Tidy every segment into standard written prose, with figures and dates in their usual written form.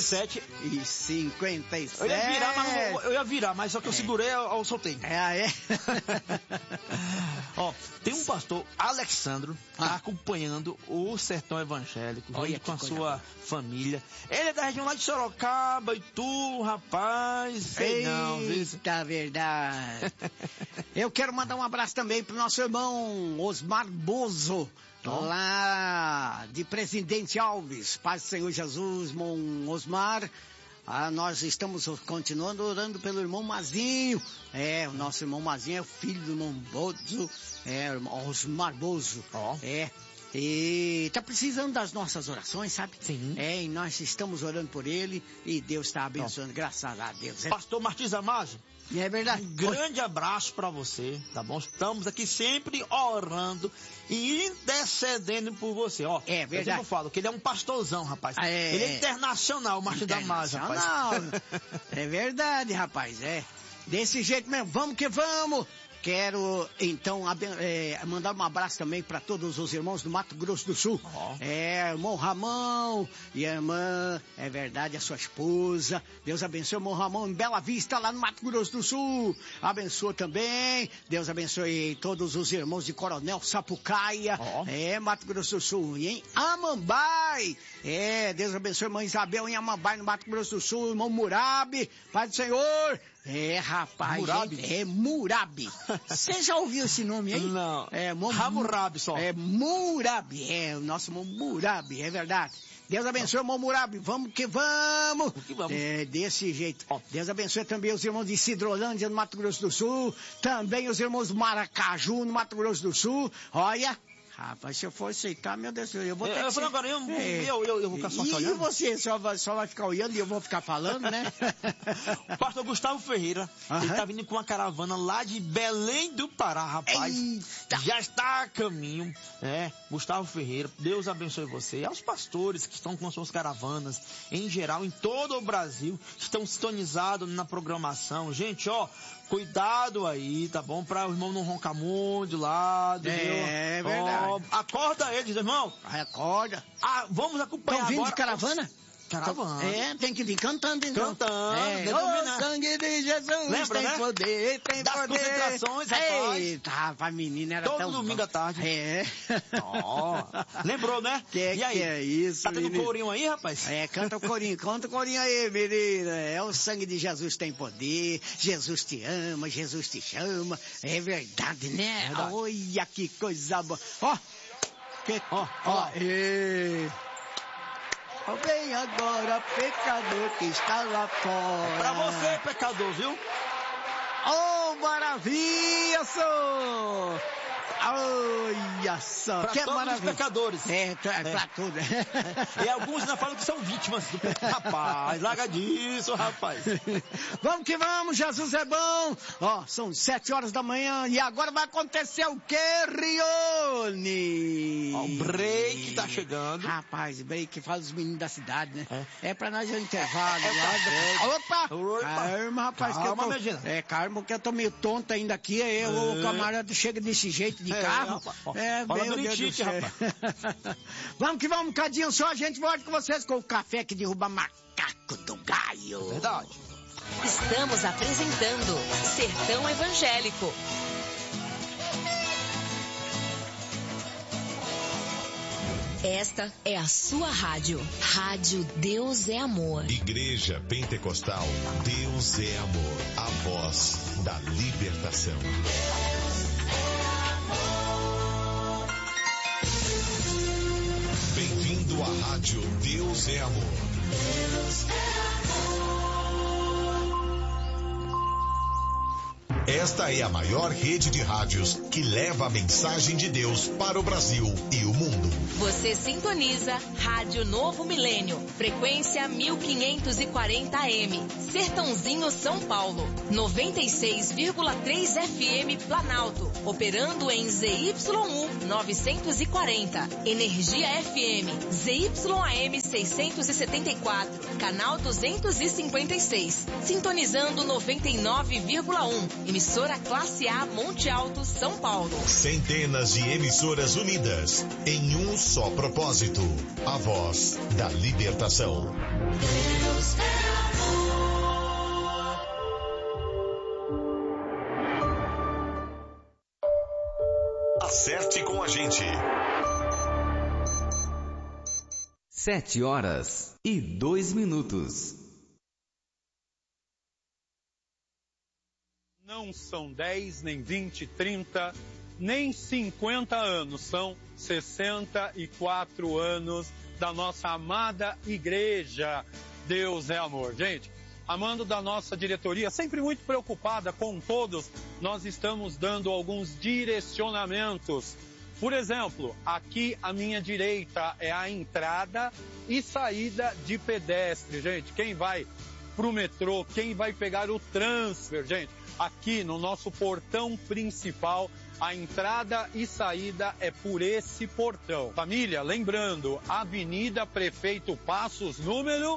57. E 57. Eu ia virar, mas só que eu segurei, eu soltei. É. Ó, tem um pastor, Alexandro, acompanhando o Sertão Evangélico, com a sua família. Ele é da região lá de Sorocaba, e tu, rapaz, sei não, viu? Eita, verdade. Eu quero mandar um abraço também pro nosso irmão Osmar Bozo, lá de Presidente Alves. Paz do Senhor Jesus, irmão Osmar. Nós estamos continuando orando pelo irmão Mazinho. O nosso irmão Mazinho é o filho do irmão Bozo, Osmar Bozo. E tá precisando das nossas orações, sabe? Sim. E nós estamos orando por ele e Deus está abençoando, graças a Deus. Pastor Martins Amazio. É verdade. Um grande abraço pra você, tá bom? Estamos aqui sempre orando e intercedendo por você, ó. É verdade. Eu falo que ele é um pastorzão, rapaz. Ele é internacional, o Martins Amazio, rapaz. É verdade, rapaz, desse jeito mesmo, vamos que vamos. Quero, então, mandar um abraço também para todos os irmãos do Mato Grosso do Sul. Irmão Ramão e a irmã, é verdade, a sua esposa. Deus abençoe o irmão Ramão em Bela Vista, lá no Mato Grosso do Sul. Abençoa também. Deus abençoe todos os irmãos de Coronel Sapucaia. Mato Grosso do Sul. E em Amambai. Deus abençoe a irmã Isabel em Amambai, no Mato Grosso do Sul. Irmão Murabi, Pai do Senhor. Rapaz, Murabi. Murabi. Você já ouviu esse nome aí? Não. Hammurabi só. Murabi. O nosso irmão Murabi, é verdade. Deus abençoe, irmão Murabi. Vamos que vamos. Desse jeito. Deus abençoe também os irmãos de Cidrolândia, no Mato Grosso do Sul. Também os irmãos do Maracaju, no Mato Grosso do Sul. Olha. Rapaz, se eu for aceitar, meu Deus, eu vou ter que ser... Agora eu vou ficar só olhando. E você só vai ficar olhando e eu vou ficar falando, né? O pastor Gustavo Ferreira, ele tá vindo com uma caravana lá de Belém do Pará, rapaz. Eita. Já está a caminho, Gustavo Ferreira, Deus abençoe você. E aos pastores que estão com as suas caravanas, em geral, em todo o Brasil, estão sintonizados na programação. Gente, cuidado aí, tá bom? Pra o irmão não roncar muito de lado. É verdade. Acorda eles, irmão. Acorda. Vamos acompanhar agora. Estão vindo de caravana? Caravana. Tem que vir cantando, então. Cantando. O sangue de Jesus. Lembra, tem poder, tem das poder. concentrações, rapaz. Eita, rapaz, menina, era todo tão domingo à tarde. Lembrou, né? E aí? É isso, tá tendo corinho aí, rapaz? Canta o corinho, conta o corinho aí, menina. O sangue de Jesus tem poder, Jesus te ama, Jesus te chama. É verdade, né? Verdade. Olha que coisa boa. Vem agora, pecador que está lá fora. Pra você, pecador, viu? Maravilha, senhor! Olha só, pra que todos maravilha. Os pecadores. Pra tudo. E alguns ainda falam que são vítimas do pecado. Rapaz, larga disso, rapaz. Vamos que vamos, Jesus é bom. São 7 horas da manhã e agora vai acontecer o quê, Rione? O break tá chegando. Rapaz, break fala os meninos da cidade, né? É pra nós o intervalo. Opa! Calma, rapaz. Calma, imagina. Calma, que eu tô meio tonto ainda aqui. O camarada chega desse jeito de carro. Fala bonitinho, rapaz. Vamos que vamos, um cadinho só, a gente volta com vocês com o café que derruba macaco do galho. Verdade. Estamos apresentando Sertão Evangélico. Esta é a sua rádio. Rádio Deus é Amor. Igreja Pentecostal Deus é Amor. A voz da libertação. Bem-vindo à rádio Deus é Amor. Deus é amor. Esta é a maior rede de rádios que leva a mensagem de Deus para o Brasil e o mundo. Você sintoniza Rádio Novo Milênio, frequência 1540 AM, Sertãozinho, São Paulo, 96,3 FM Planalto, operando em ZYU 940, Energia FM, ZYAM 674, canal 256, sintonizando 99,1, emissora Classe A Monte Alto, São Paulo. Centenas de emissoras unidas em um só propósito, a voz da libertação. Deus Deus é amor. Acerte com a gente. 7h02. Não são 10, nem 20, 30, nem 50 anos. São 64 anos da nossa amada igreja. Deus é amor. Gente, amando da nossa diretoria, sempre muito preocupada com todos, nós estamos dando alguns direcionamentos. Por exemplo, aqui à minha direita é a entrada e saída de pedestre. Gente, quem vai pro metrô, quem vai pegar o transfer, gente, aqui no nosso portão principal, a entrada e saída é por esse portão. Família, lembrando, Avenida Prefeito Passos, número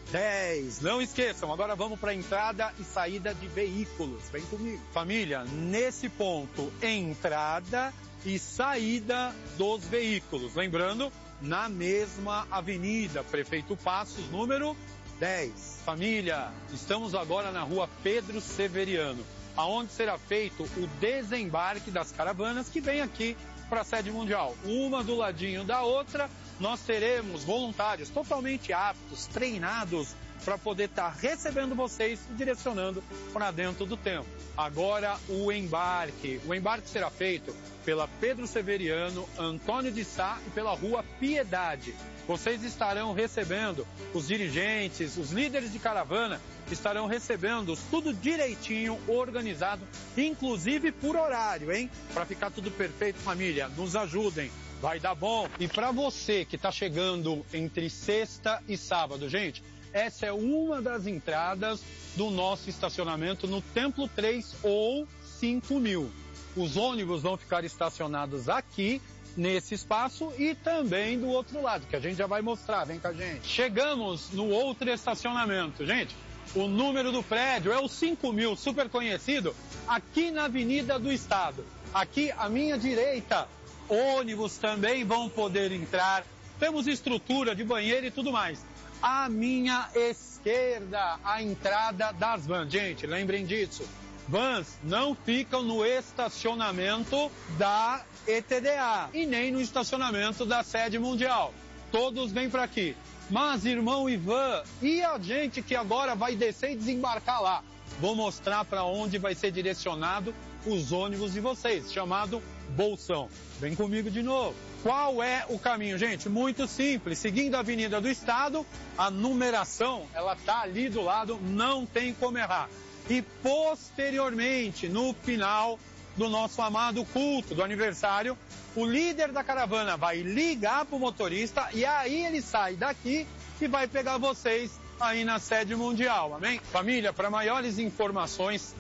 10. Não esqueçam, agora vamos para a entrada e saída de veículos. Vem comigo. Família, nesse ponto, entrada e saída dos veículos. Lembrando, na mesma avenida, Prefeito Passos, número 10. Família, estamos agora na rua Pedro Severiano, aonde será feito o desembarque das caravanas que vem aqui para a sede mundial. Uma do ladinho da outra, nós teremos voluntários totalmente aptos, treinados, para poder estar recebendo vocês e direcionando para dentro do templo. Agora o embarque. O embarque será feito pela Pedro Severiano, Antônio de Sá e pela Rua Piedade. Vocês estarão recebendo, os dirigentes, os líderes de caravana, estarão recebendo tudo direitinho, organizado, inclusive por horário, hein? Para ficar tudo perfeito, família, nos ajudem, vai dar bom. E para você que está chegando entre sexta e sábado, gente, essa é uma das entradas do nosso estacionamento no Templo 3 ou 5.000. Os ônibus vão ficar estacionados aqui, nesse espaço e também do outro lado, que a gente já vai mostrar, vem com a gente. Chegamos no outro estacionamento, gente. O número do prédio é o 5.000, super conhecido, aqui na Avenida do Estado. Aqui à minha direita, ônibus também vão poder entrar. Temos estrutura de banheiro e tudo mais. À minha esquerda, a entrada das vans. Gente, lembrem disso. Vans não ficam no estacionamento da ETDA e nem no estacionamento da sede mundial. Todos vêm para aqui. Mas, irmão Ivan, e a gente que agora vai descer e desembarcar lá? Vou mostrar para onde vai ser direcionado os ônibus de vocês, chamado Bolsão. Vem comigo de novo. Qual é o caminho, gente? Muito simples. Seguindo a Avenida do Estado, a numeração, ela tá ali do lado, não tem como errar. E posteriormente, no final do nosso amado culto do aniversário, o líder da caravana vai ligar para o motorista e aí ele sai daqui e vai pegar vocês aí na sede mundial, amém? Família, para maiores informações,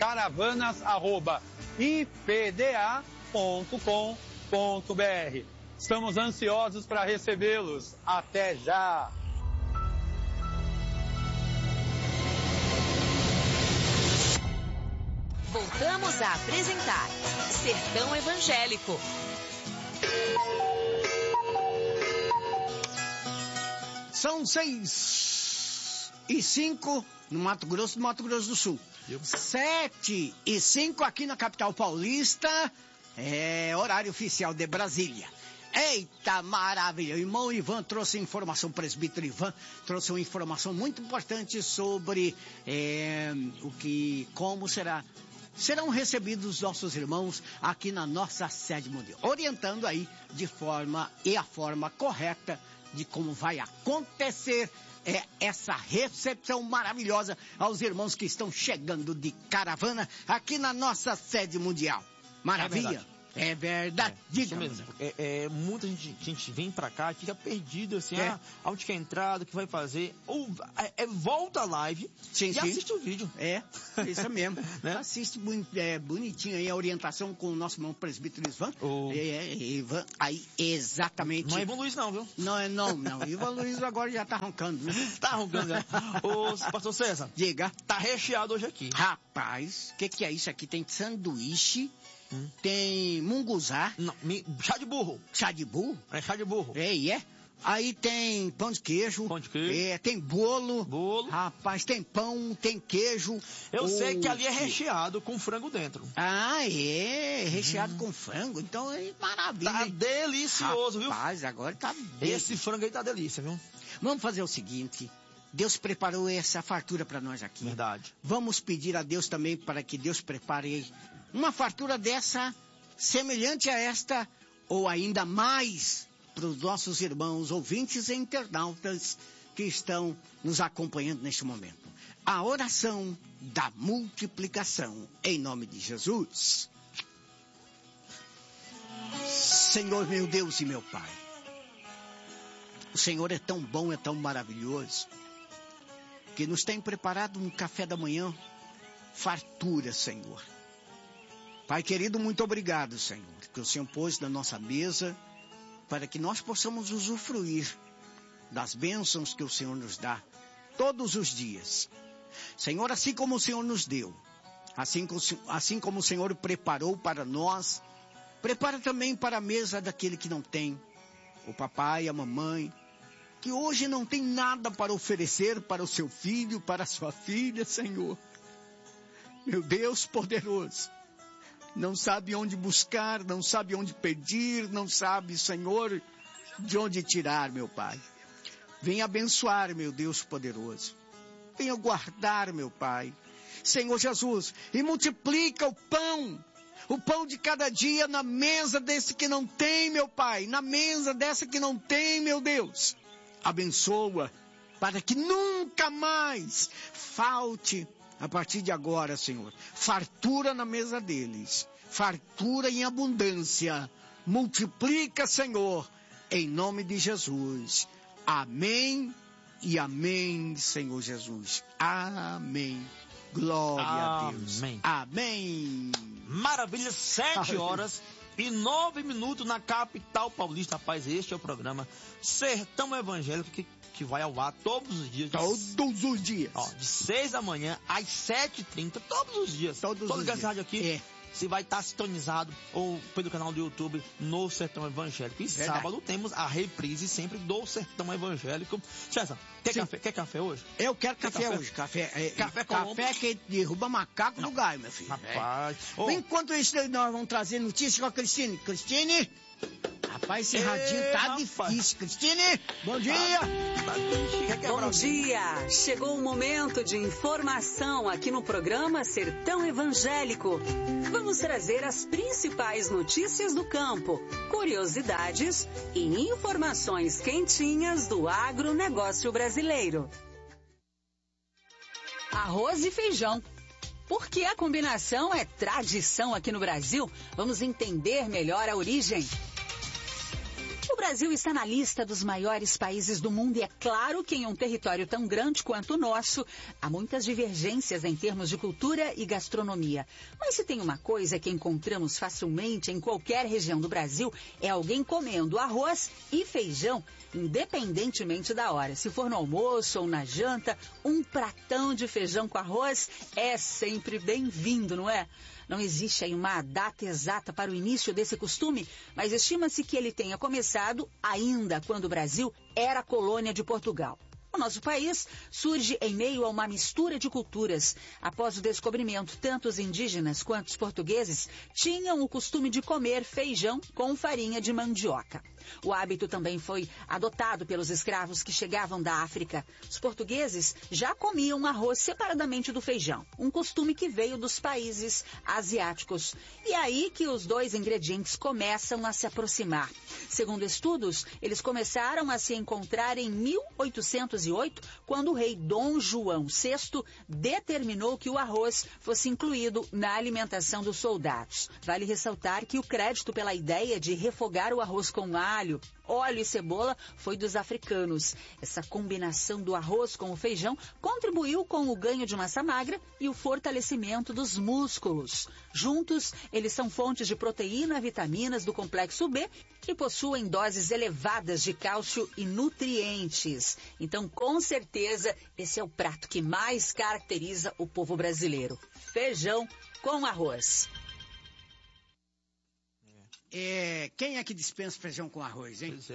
caravanas@ipda.com.br. Estamos ansiosos para recebê-los. Até já! Voltamos a apresentar Sertão Evangélico. São 6h05 no Mato Grosso do Sul. 7h05 aqui na capital paulista. É horário oficial de Brasília. Eita maravilha! O irmão Ivan trouxe informação, o presbítero Ivan trouxe uma informação muito importante sobre como serão recebidos os nossos irmãos aqui na nossa sede mundial, orientando aí a forma correta de como vai acontecer essa recepção maravilhosa aos irmãos que estão chegando de caravana aqui na nossa sede mundial. Maravilha! É verdade. Isso mesmo. Muita gente vem pra cá, fica perdido, assim, onde que é a entrada, o que vai fazer, ou volta a live e assiste o vídeo. Isso mesmo. Né? Assiste bonitinho aí a orientação com o nosso irmão presbítero Ivan. Ivan, aí, exatamente. Não é Ivan Luiz não, viu? Não. Ivan Luiz agora já tá roncando, né? Tá roncando, já. Ô, pastor César. Diga. Tá recheado hoje aqui. Rapaz, o que é isso aqui? Tem sanduíche. Tem munguzá. Não, chá de burro. Chá de burro? É chá de burro. É? Aí tem pão de queijo. Pão de queijo. Tem bolo. Bolo. Rapaz, tem pão, tem queijo. Eu sei que ali é recheado com frango dentro. Ah, é? Recheado com frango. Então é maravilha. Tá delicioso, viu? Rapaz, agora tá Esse frango aí tá delícia, viu? Vamos fazer o seguinte. Deus preparou essa fartura para nós aqui. Verdade. Vamos pedir a Deus também para que Deus prepare uma fartura dessa, semelhante a esta, ou ainda mais, para os nossos irmãos ouvintes e internautas que estão nos acompanhando neste momento. A oração da multiplicação, em nome de Jesus. Senhor meu Deus e meu Pai, o Senhor é tão bom, é tão maravilhoso, que nos tem preparado um café da manhã, fartura, Senhor. Pai querido, muito obrigado, Senhor, que o Senhor pôs na nossa mesa, para que nós possamos usufruir das bênçãos que o Senhor nos dá todos os dias. Senhor, assim como o Senhor nos deu, assim como o Senhor preparou para nós, prepara também para a mesa daquele que não tem, o papai, a mamãe, que hoje não tem nada para oferecer para o seu filho, para a sua filha, Senhor. Meu Deus poderoso, não sabe onde buscar, não sabe onde pedir, não sabe, Senhor, de onde tirar, meu Pai. Venha abençoar, meu Deus poderoso. Venha guardar, meu Pai. Senhor Jesus, e multiplica o pão de cada dia na mesa desse que não tem, meu Pai, na mesa dessa que não tem, meu Deus. Abençoa, para que nunca mais falte, a partir de agora, Senhor, fartura na mesa deles, fartura em abundância. Multiplica, Senhor, em nome de Jesus. Amém e amém, Senhor Jesus. Amém. Glória a Deus. Amém. Maravilha, 7h09 na capital paulista. Rapaz, este é o programa Sertão Evangélico que vai ao ar todos os dias. Todos os dias. Ó, de 6 da manhã às 7h30, todos os dias. Todos os dias. Rádio aqui. Você vai estar sintonizado ou pelo canal do YouTube no Sertão Evangélico. E sábado temos a reprise sempre do Sertão Evangélico. César, quer café hoje? Eu quero café hoje. Café que derruba macaco do galho, meu filho. Rapaz. Enquanto isso, nós vamos trazer notícias com a Cristine. Cristine? Rapaz, esse radinho tá difícil. Cristine, bom dia. Bom dia. Chegou o momento de informação aqui no programa Sertão Evangélico. Vamos trazer as principais notícias do campo, curiosidades e informações quentinhas do agronegócio brasileiro. Arroz e feijão. Porque a combinação é tradição aqui no Brasil, vamos entender melhor a origem. O Brasil está na lista dos maiores países do mundo e é claro que em um território tão grande quanto o nosso, há muitas divergências em termos de cultura e gastronomia. Mas se tem uma coisa que encontramos facilmente em qualquer região do Brasil, é alguém comendo arroz e feijão, independentemente da hora. Se for no almoço ou na janta, um pratão de feijão com arroz é sempre bem-vindo, não é? Não existe aí uma data exata para o início desse costume, mas estima-se que ele tenha começado ainda quando o Brasil era colônia de Portugal. O nosso país surge em meio a uma mistura de culturas. Após o descobrimento, tanto os indígenas quanto os portugueses tinham o costume de comer feijão com farinha de mandioca. O hábito também foi adotado pelos escravos que chegavam da África. Os portugueses já comiam arroz separadamente do feijão, um costume que veio dos países asiáticos. E é aí que os dois ingredientes começam a se aproximar. Segundo estudos, eles começaram a se encontrar em 1808, quando o rei Dom João VI determinou que o arroz fosse incluído na alimentação dos soldados. Vale ressaltar que o crédito pela ideia de refogar o arroz com alho, óleo e cebola foi dos africanos. Essa combinação do arroz com o feijão contribuiu com o ganho de massa magra e o fortalecimento dos músculos. Juntos, eles são fontes de proteína e vitaminas do complexo B e possuem doses elevadas de cálcio e nutrientes. Então, com certeza, esse é o prato que mais caracteriza o povo brasileiro. Feijão com arroz. Quem é que dispensa feijão com arroz, hein? Pois é.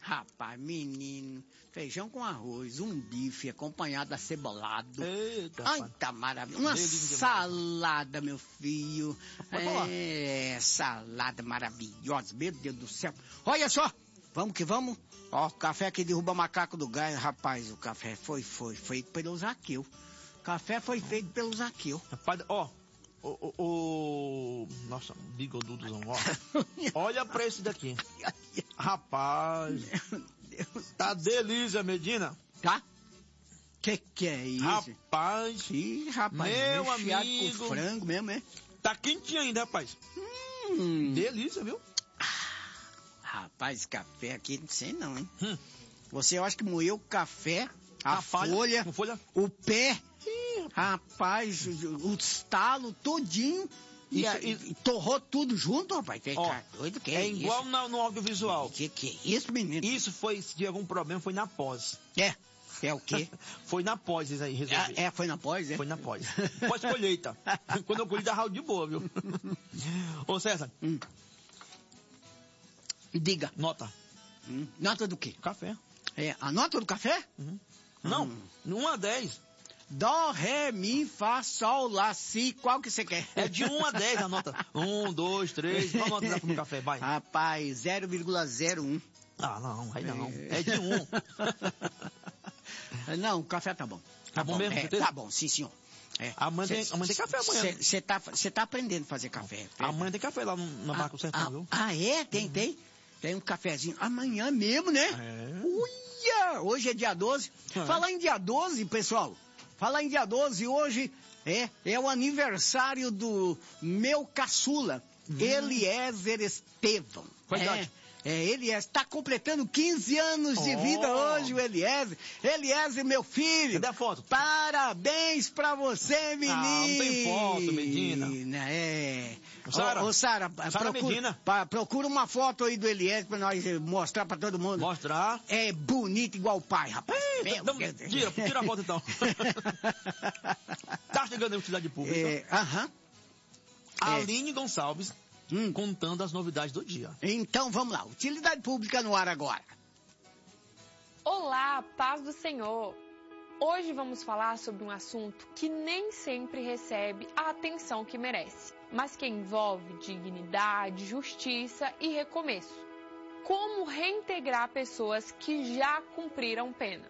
Rapaz, menino, feijão com arroz, um bife acompanhado acebolado. Eita, Ai, rapaz. tá maravilhoso. Uma Delícia salada, meu filho. Pode falar. Salada maravilhosa, meu Deus do céu. Olha só, vamos que vamos. Ó, café que derruba macaco do galho, rapaz, o café foi feito pelo Zaqueu. Café foi feito pelo Zaqueu. Rapaz, ó, nossa, bigodudozão, ó. Olha pra esse daqui. Rapaz, Meu Deus. tá delícia, Medina. Tá? Que é isso? Rapaz, Ih, rapaz, meu recheado amigo. com frango mesmo, é? tá quentinho ainda, rapaz. Delícia, viu? Rapaz, café aqui, não sei não, hein? Você Eu acho que moeu o café, a palha, folha, com folha? o pé, rapaz, o estalo todinho, e torrou tudo junto, rapaz. Ó, Tá doido, que é isso? igual no audiovisual. Que é isso, menino? Isso foi, se de algum problema, foi na pós. É o quê? Foi na pós isso aí, resolver. Foi na pós, é? Foi na pós. Pós-colheita. Quando eu colhi, dava de boa, viu? Ô, César. Diga. Nota. Nota do quê? Café. A nota do café? Não, 1 a 10. Dó, ré, mi, fá, sol, lá, si, qual que você quer? É de 1 a 10 a nota. 1, 2, 3. Qual nota dá pro café? Vai. Rapaz, 0,01. Ah, não, aí não. É de 1. Não, o café tá bom. Tá bom mesmo, certeza? Tá bom, sim, senhor. Amanhã tem café amanhã. Você tá aprendendo a fazer café. Amanhã tem café lá na Marco Sertão, viu? É? Tem? Tem um cafezinho. Amanhã mesmo, né? Uia! Hoje é dia 12. Falar em dia 12, pessoal. Falar em dia 12, hoje é o aniversário do meu caçula, Eliezer Estevão. Qual a idade? Eliezer, está completando 15 anos de vida hoje, o Eliezer. Eliezer, meu filho. Cadê a foto? Parabéns pra você, menino. Não tem foto, Medina. Ô, Sara, Medina. procura uma foto aí do Eliezer pra nós mostrar pra todo mundo. Mostrar. É bonito igual o pai, rapaz. Tira a foto então. Tá chegando a utilidade pública. Aline Gonçalves. Contando as novidades do dia. Então vamos lá, utilidade pública no ar agora. Olá, paz do Senhor. Hoje vamos falar sobre um assunto que nem sempre recebe a atenção que merece, mas que envolve dignidade, justiça e recomeço. Como reintegrar pessoas que já cumpriram pena.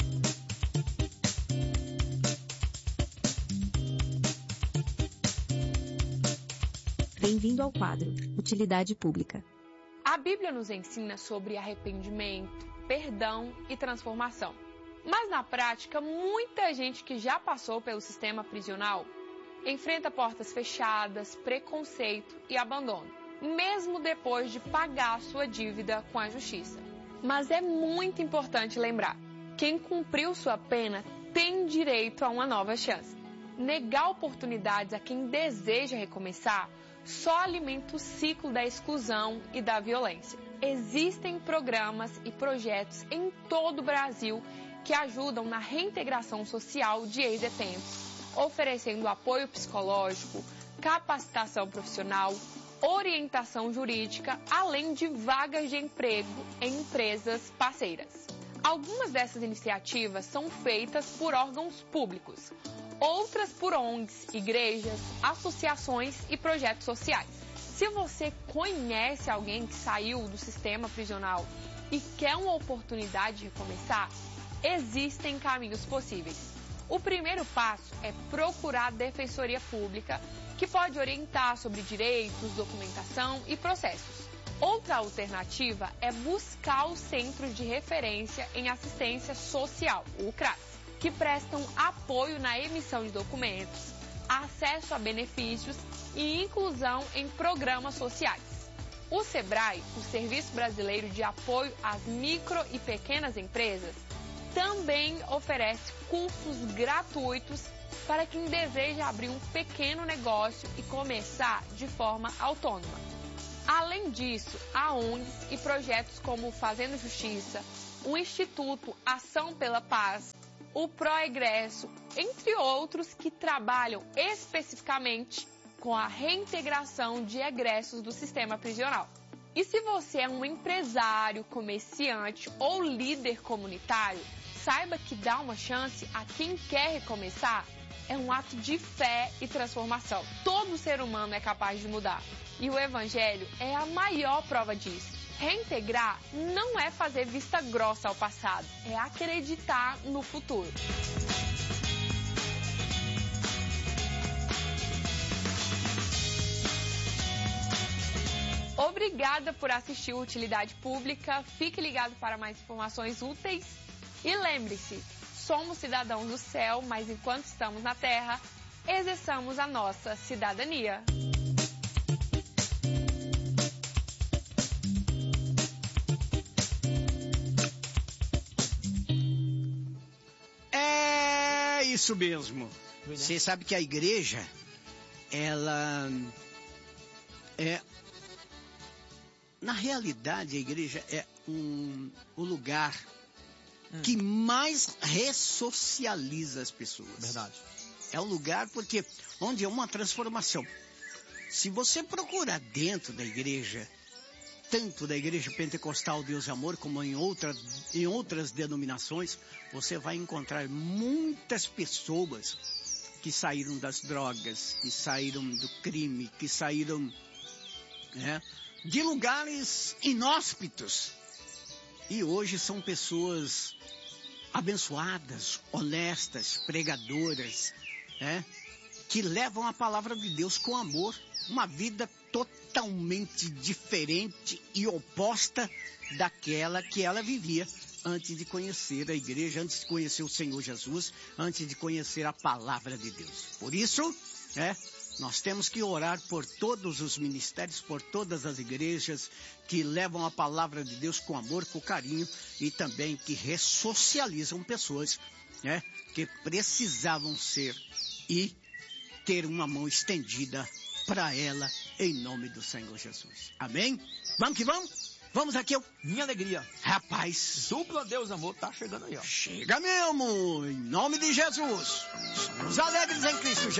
Bem-vindo ao quadro Utilidade Pública. A Bíblia nos ensina sobre arrependimento, perdão e transformação. Mas na prática, muita gente que já passou pelo sistema prisional enfrenta portas fechadas, preconceito e abandono, mesmo depois de pagar sua dívida com a justiça. Mas é muito importante lembrar, quem cumpriu sua pena tem direito a uma nova chance. Negar oportunidades a quem deseja recomeçar só alimenta o ciclo da exclusão e da violência. Existem programas e projetos em todo o Brasil que ajudam na reintegração social de ex-detentos, oferecendo apoio psicológico, capacitação profissional, orientação jurídica, além de vagas de emprego em empresas parceiras. Algumas dessas iniciativas são feitas por órgãos públicos, outras por ONGs, igrejas, associações e projetos sociais. Se você conhece alguém que saiu do sistema prisional e quer uma oportunidade de recomeçar, existem caminhos possíveis. O primeiro passo é procurar a Defensoria Pública, que pode orientar sobre direitos, documentação e processos. Outra alternativa é buscar os Centros de Referência em Assistência Social, o CRAS, que prestam apoio na emissão de documentos, acesso a benefícios e inclusão em programas sociais. O SEBRAE, o Serviço Brasileiro de Apoio às Micro e Pequenas Empresas, também oferece cursos gratuitos para quem deseja abrir um pequeno negócio e começar de forma autônoma. Além disso, há ONGs e projetos como o Fazendo Justiça, o Instituto Ação pela Paz, o Proegresso, entre outros que trabalham especificamente com a reintegração de egressos do sistema prisional. E se você é um empresário, comerciante ou líder comunitário, saiba que dar uma chance a quem quer recomeçar é um ato de fé e transformação. Todo ser humano é capaz de mudar. E o Evangelho é a maior prova disso. Reintegrar não é fazer vista grossa ao passado, é acreditar no futuro. Obrigada por assistir o Utilidade Pública. Fique ligado para mais informações úteis. E lembre-se, somos cidadãos do céu, mas enquanto estamos na terra, exerçamos a nossa cidadania. É isso mesmo. Você sabe que a igreja, ela é... Na realidade, a igreja é o lugar que mais ressocializa as pessoas. Verdade. É o lugar porque onde é uma transformação. Se você procurar dentro da igreja, tanto da igreja pentecostal Deus e Amor, como em outras denominações, você vai encontrar muitas pessoas que saíram das drogas, que saíram do crime, que saíram de lugares inóspitos. E hoje são pessoas abençoadas, honestas, pregadoras, que levam a palavra de Deus com amor, uma vida totalmente diferente e oposta daquela que ela vivia antes de conhecer a igreja, antes de conhecer o Senhor Jesus, antes de conhecer a palavra de Deus. Por isso, nós temos que orar por todos os ministérios, por todas as igrejas que levam a palavra de Deus com amor, com carinho e também que ressocializam pessoas, que precisavam ser e ter uma mão estendida para ela em nome do Senhor Jesus. Amém? Vamos que vamos? Vamos aqui, Minha alegria. Rapaz. Dupla Deus Amor tá chegando aí, ó. Chega mesmo, em nome de Jesus. Somos alegres em Cristo Jesus.